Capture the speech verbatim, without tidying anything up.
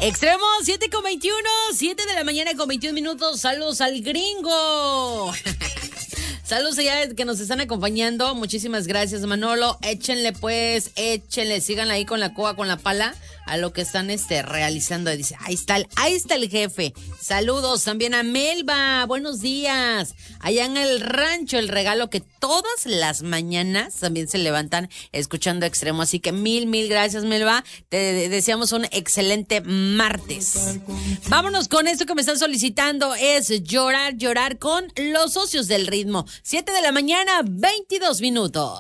Extremo siete con veintiuno, siete de la mañana con veintiún minutos. Saludos al gringo. Saludos allá que nos están acompañando. Muchísimas gracias, Manolo. Échenle pues, échenle, síganle ahí con la coa, con la pala a lo que están este realizando. Dice, ahí está el, ahí está el jefe. Saludos también a Melba. Buenos días. Allá en el rancho, el regalo que todas las mañanas también se levantan escuchando Extremo. Así que mil, mil gracias, Melba. Te deseamos un excelente martes. Vámonos con esto que me están solicitando. Es llorar, llorar con los socios del ritmo. siete de la mañana, veintidós minutos.